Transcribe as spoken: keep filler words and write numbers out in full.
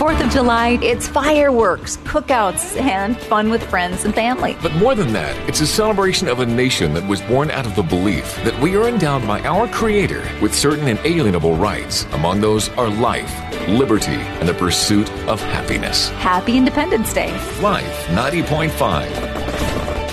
fourth of July, it's fireworks, cookouts, and fun with friends and family. But more than that, it's a celebration of a nation that was born out of the belief that we are endowed by our Creator with certain inalienable rights. Among those are life, liberty, and the pursuit of happiness. Happy Independence Day. Life ninety point five.